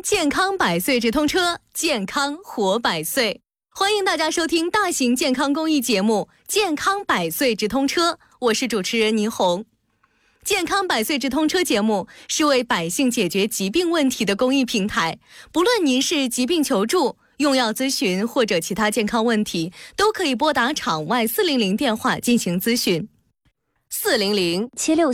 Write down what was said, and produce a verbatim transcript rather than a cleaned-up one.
健康百岁直通车，健康活百岁。欢迎大家收听大型健康公益节目《健康百岁直通车》，我是主持人倪红。健康百岁直通车节目是为百姓解决疾病问题的公益平台，不论您是疾病求助、用药咨询或者其他健康问题，都可以拨打场外四零零电话进行咨询。四零零七六